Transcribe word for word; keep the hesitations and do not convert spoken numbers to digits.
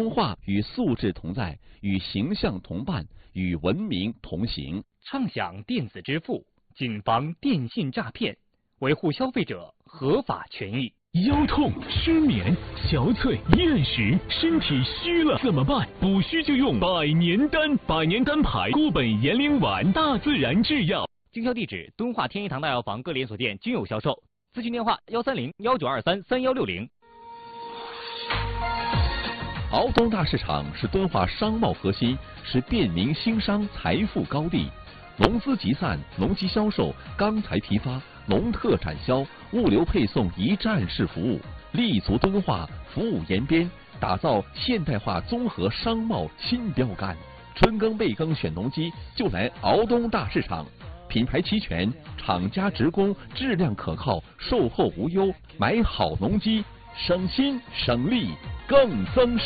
敦化与素质同在，与形象同伴，与文明同行。 畅享电子支付，谨防电信诈骗，维护消费者合法权益。 腰痛、失眠、憔悴、厌食，身体虚了怎么办？补虚就用百年丹，百年丹牌固本延龄丸，大自然制药。 经销地址：敦化天一堂大药房各连锁店均有销售。咨询电话：幺三零幺九二三三幺六零。 敖东大市场是敦化商贸核心，是便民兴商财富高地。农资集散、农机销售、钢材批发、农特产销、物流配送一站式服务，立足敦化，服务延边，打造现代化综合商贸新标杆。春耕备耕选农机，就来敖东大市场。品牌齐全，厂家直供，质量可靠，售后无忧，买好农机，省心省力更增实。